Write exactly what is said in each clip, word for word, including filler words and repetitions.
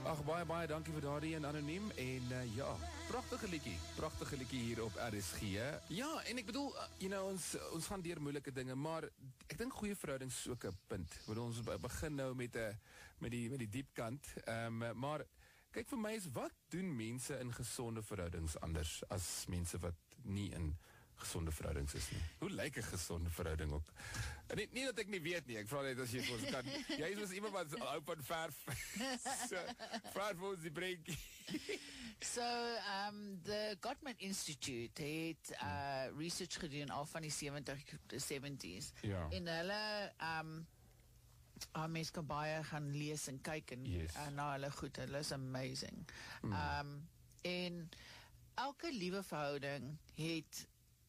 Ag, baie, baie dankie vir daardie en anoniem. En uh, ja, prachtige liedjie. Prachtige liedjie hier op R S G. Ja, en ek bedoel, uh, you know, ons, ons gaan deur moeilike dinge, maar ek dink goeie verhoudings is ook 'n punt. Want ons begin nou met, uh, met, die, met die diep kant. Um, maar kyk, vir my is, wat doen mense in gesonde verhoudings anders as mense wat nie in gesonde verhoudings is nie? Hoe lyk 'n gesonde verhouding op? Nie, nie dat ek nie weet nie, ek vraag net as jy ons kan. Jy is iemand wat hou van verf. So, vraag vir ons die break. So, um, the Gottman Institute het uh, research gedoen al van die seventies. Ja. En hulle, um, uh, mens kan baie gaan lees en kyk en Yes. uh, na hulle goed, hulle is amazing. Mm. Um, en elke liewe verhouding het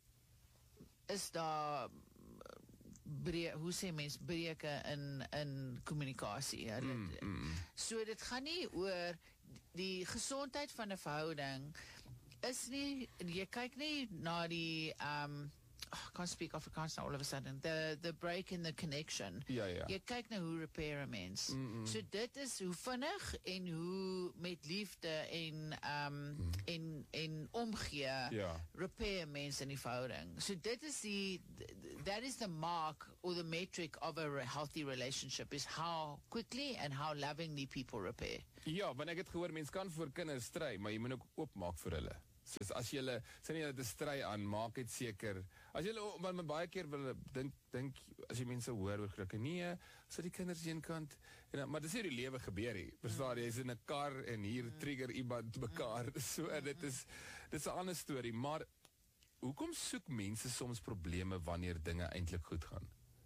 is daar breek, hoe sê mens, breke in, in communicatie. Mm, mm. So dit gaan nie oor die gezondheid van 'n verhouding is nie, jy kyk nie na die um, oh, I can't speak Afrikaans now all of a sudden, the, the break in the connection. Ja, ja. Jy kyk na hoe repair 'n mens. Mm -mm. So dit is hoe vinnig en hoe met liefde en um, mm. en, en omgee Ja. repair 'n mens in die verhouding. So dit is die, that is the mark or the metric of a healthy relationship, is how quickly and how lovingly people repair. Ja, want ek het gehoor, mens kan vir kinders stry, maar jy moet ook oopmaak vir hulle. Soos as jylle, sê nie dat die stry aan, maak het seker, as jylle, want my baie keer wil, dink, dink, as jy mense hoor, oor gelukke, nee, sit die kinders een kant, en, maar dis hier die lewe gebeur hier, verstaan, jy is in 'n kar, en hier trigger iemand mekaar, so, en dit is, dit is 'n ander storie, maar, hoekom soek mense soms probleme, wanneer dinge eintlik goed gaan?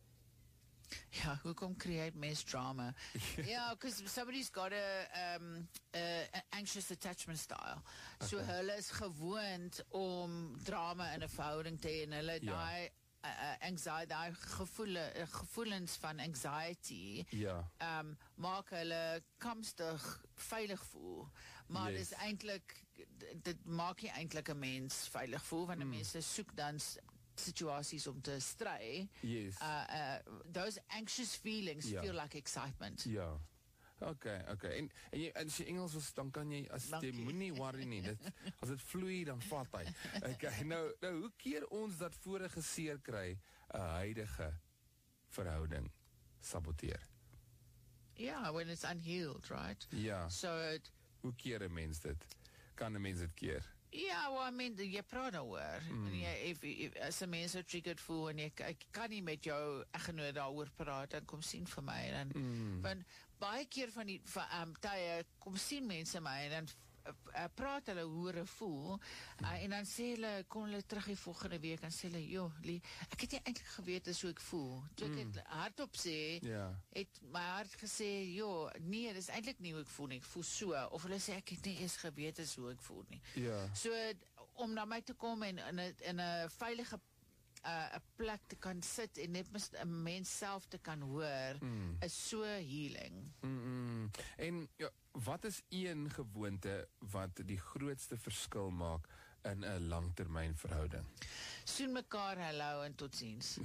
Ja, hoekom create mess drama? Yeah, because somebody's got a, um, a, a anxious attachment style. Okay. So hulle is gewoond om drama in 'n verhouding te hê, en hulle Ja. daai uh, anxiety, daai gevoele, uh, gevoelens van anxiety, Ja. um, maak hulle kamstig veilig voel. Maar Yes. dis eintlik, dit maak nie eintlik 'n mens veilig voel, want mm. mense soek dan situasies om te stry. Yes. Uh, uh, those anxious feelings Ja. feel like excitement. Ja. Okay, okay. En, en, jy, en as jy Engels was, dan kan jy, as jy moet nie worry nie, dit, as dit vloei, dan vat hy. Okay, nou, nou, hoe keer ons dat vorige seer kry, 'n huidige verhouding saboteer? Yeah, when it's unhealed, right? Ja. So, it, Hoe keer 'n mens dit? Kan 'n mens dit keer? yeah, well, I mean, jy praat daaroor. Mm. En jy, if, if, as 'n mens so triggered voel, en jy, ek kan nie met jou eggenoot daaroor praat, dan kom sien vir my, en, mm. want baie keer van die, van, um, tye, kom sien mense my, en dan Uh, uh, praat hulle hoe hulle voel, uh, en dan sê hulle, kom hulle terug die volgende week, en sê hulle, joh, Lee, ek het nie eintlik geweet is hoe ek voel. Toe ek het hardop sê, Ja. het my hart gesê, joh, nee, dis eintlik nie hoe ek voel nie, ek voel so, of hulle sê, ek het nie eens geweet is hoe ek voel nie. Ja. So, om na my te kom, en in 'n in 'n veilige uh, 'n plek te kan sit, en net mis 'n mens self te kan hoor, mm. is so healing. Mm-mm. En ja, wat is een gewoonte wat die grootste verskil maak in 'n langtermyn verhouding? Soen mekaar, hallo en totsiens.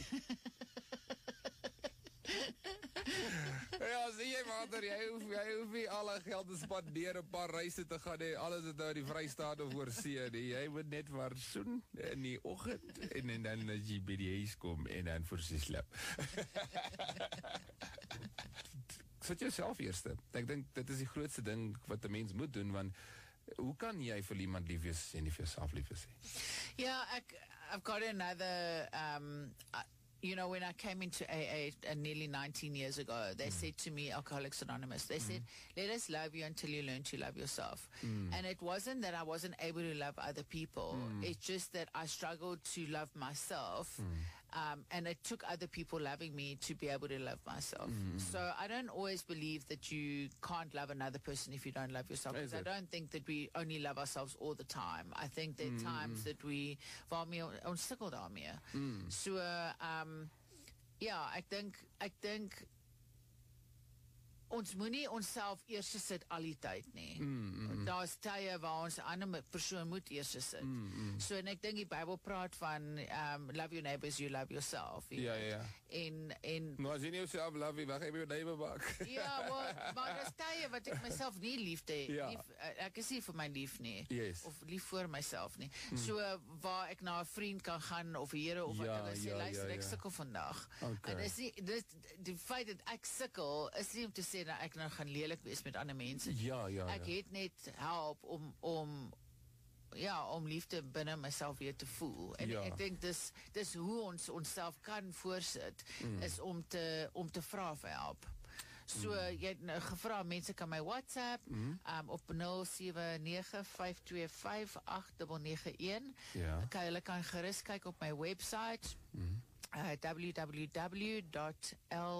Ja, sê jy vader, jy hoef, jy hoef nie alle geld te spandeer, 'n paar reise te gaan, nie, alles het nou in die Vrystaat of oorsee, nie, jy moet net maar soen in die oggend, en, en dan as jy by die huis kom, en dan voor sy slap. Sit jouself eerste. Ek dink dit is die grootste ding wat 'n mens moet doen, want hoe kan jy vir iemand lief wees en nie vir jouself lief wees nie? Yeah, I, I've got another, um, I, you know, when I came into A A uh, nearly nineteen years ago, they mm. said to me, Alcoholics Anonymous, they mm. said, let us love you until you learn to love yourself. Mm. And it wasn't that I wasn't able to love other people. Mm. It's just that I struggled to love myself. Mm. Um, and it took other people loving me to be able to love myself. Mm. So I don't always believe that you can't love another person if you don't love yourself. Because I don't think that we only love ourselves all the time. I think there are mm. times that we waarmee ons sukkel daarmee. Mm. So uh, um ja, ek dink ek dink ons moenie onsself eers sit al die tyd nie. Mm, mm. Daar is tye waar ons 'n ander persoon moet eers sit. Mm, mm. So, en ek dink die Bybel praat van um, love your neighbors, you love yourself. Ja, ja. En, en nou, as jy nie jouself love, wat gaan jy met jou neighbor maak? ja, well, maar daar is tye keer wat ek myself nie liefde Ja. lief, ek is nie vir my lief nie. Yes. Of lief vir myself nie. Mm. So waar ek na 'n vriend kan gaan of Here of wat Ja, hulle sê, ja, luister ja, ek ja. sukkel vandag. Okay. En is nie dis die feit dat ek sukkel is nie om te sê dat ek nou gaan lelik wees met ander mense. Ja, ja, Ek ja. het net help om om ja, om liefde binne myself weer te voel. En Ja. ek dink dis dis hoe ons onsself kan voorsit mm. is om te om te vra vir help. So mm. jy het nou gevra, mense kan my WhatsApp mm. um, op nul sewe nege vyf twee vyf agt nege nege een. Ja. Kan hulle kan gerus kyk op my website. Mm. Uh, w w w dot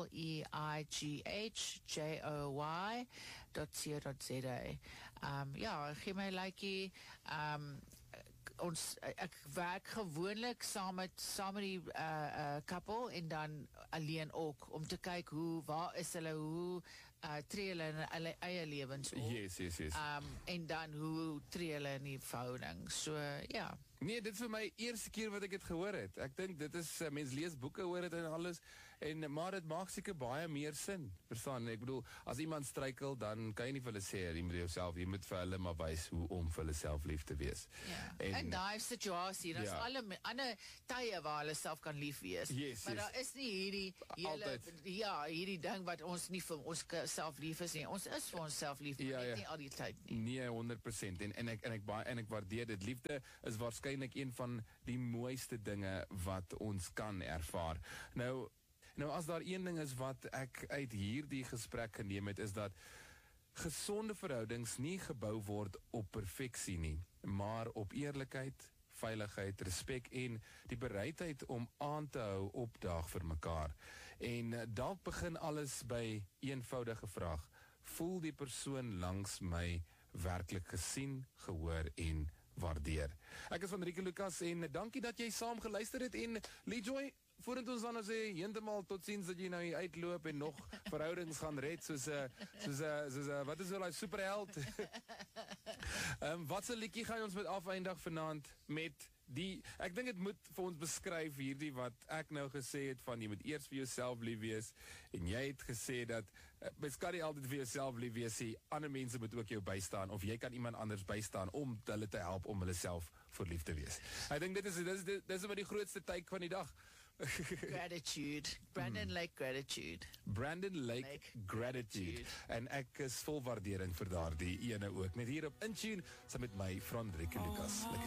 leigh dot co dot z a. Um, ja, gee my 'n likeie. Um, ons ek werk gewoonlik saam met saam met die uh, uh, couple en dan alleen ook om te kyk hoe waar is hulle hoe uh, tree hulle in hulle eie lewens op. Yes, yes, yes. Um, en dan hoe tree hulle in die verhouding. So ja. Nee, dit is vir my eerste keer wat ek dit gehoor het. Ek dink dit is, uh, mens lees boeke oor dit en alles, en, maar dit maak seker baie meer sin, verstaan? Ek bedoel, as iemand struikel, dan kan jy nie vir hulle sê, jy moet jouself, jy moet vir hulle maar wys hoe om vir hulle self lief te wees. Ja. En, En daai situasie, daar's Ja. alle me- ander tye waar hulle self kan lief wees. Yes, maar yes. daar is nie hierdie hele Altyd. ja, hierdie ding wat ons nie vir ons self lief is nie. Ons is vir onsself lief, maar Ja, net ja. nie al die tyd nie. Nee, honderd persent. En, en, ek, en, ek, baie- en ek waardeer dit. Liefde is waarskynlik een van die mooiste dinge wat ons kan ervaar. Nou, nou as daar een ding is wat ek uit hierdie gesprek geneem het, is dat gesonde verhoudings nie gebou word op perfeksie nie, maar op eerlikheid, veiligheid, respek en die bereidheid om aan te hou opdaag vir mekaar. En uh, dalk begin alles by eenvoudige vraag: voel die persoon langs my werklik gesien, gehoor en waardeer? Ek is van Rieke Lucas en dankie dat jy saam geluister het, en Lejoy, voordat ons dan nou sê heeltemal totsiens dat jy nou hier uitloop en nog verhoudings gaan red soos 'n soos 'n soos 'n wat is wel 'n superheld. Ehm um, wat 'n liedjie gaan ons met afeindig vanaand met die, ek dink dit moet vir ons beskryf hierdie wat ek nou gesê het van jy moet eers vir jouself lief wees, en jy het gesê dat uh, mens kan nie altyd vir jouself lief wees nie, ander mense moet ook jou bystaan, of jy kan iemand anders bystaan om hulle te help om hulle self voor lief te wees. Ek dink dit is dit is dit is maar die grootste teken van die dag. Gratitude. Brandon Lake gratitude. Brandon Lake, Lake gratitude. gratitude. En ek is vol waardering vir daardie ene ook. Net hier op Intune saam met my Frans Rieke Lucas. Lekker